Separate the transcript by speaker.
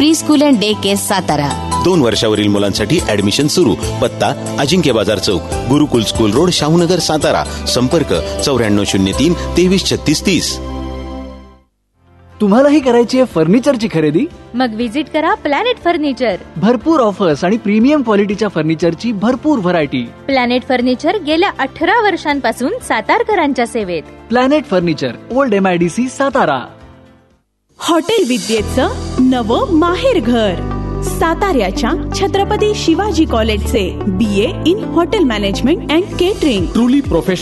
Speaker 1: Pre school and day care Satara.
Speaker 2: 2 वर्षावरील मुलांसाठी admission सुरू. पत्ता अजिंक्य बाजार चौक, गुरुकुल स्कूल रोड, शाहूनगर, सातारा. संपर्क 9403 233630.
Speaker 3: तुम्हालाही करायची आहे फर्निचरची खरेदी?
Speaker 4: मग विजिट करा प्लॅनेट फर्निचर.
Speaker 3: भरपूर ऑफर्स आणि प्रीमियम क्वालिटीच्या फर्निचरची भरपूर व्हरायटी.
Speaker 4: प्लॅनेट फर्निचर गेल्या 18 वर्षांपासून सातारकरांच्या सेवेत.
Speaker 3: Planet furniture, old MIDC, Satara.
Speaker 5: Hotel विद्येचं नवं माहेरघर. साताऱ्याच्या छत्रपती शिवाजी कॉलेजचे BA in hotel management and catering.
Speaker 6: Truly professional